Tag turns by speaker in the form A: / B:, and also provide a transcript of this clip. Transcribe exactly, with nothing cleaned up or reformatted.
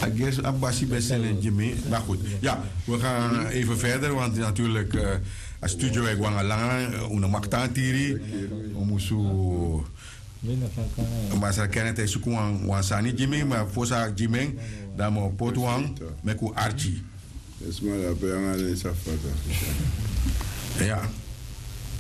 A: I guess Abbasi best en Jimmy. Maar goed, ja, we gaan even verder, want natuurlijk uh, als studio ik wang lang, una maktaan tiri, we moeten maar ze kennen het zoeken wan wan sani Jimmy, maar voor sa Jimmy, dan mo potwang met ku Archie.
B: Is maar dat bij aan de safata.
A: Ja.